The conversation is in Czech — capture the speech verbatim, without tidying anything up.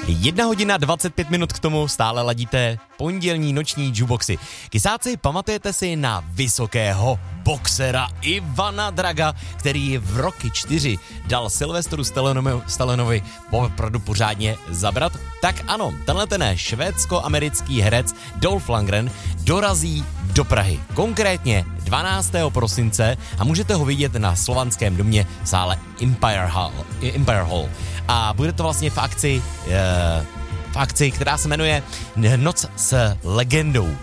Jedna hodina dvacet pět minut k tomu stále ladíte pondělní noční juboxy. Kysáci, pamatujete si na vysokého boxera Ivana Draga, který v roky čtyři dal Sylvesteru Stallonovi, Stallonovi opravdu pořádně zabrat? Tak ano, tenhle ten švédsko-americký herec Dolph Lundgren dorazí do Prahy. Konkrétně dvanáctého prosince a můžete ho vidět na Slovanském domě v sále Empire Hall. Empire Hall. A bude to vlastně v akci, v akci, která se jmenuje Noc s legendou.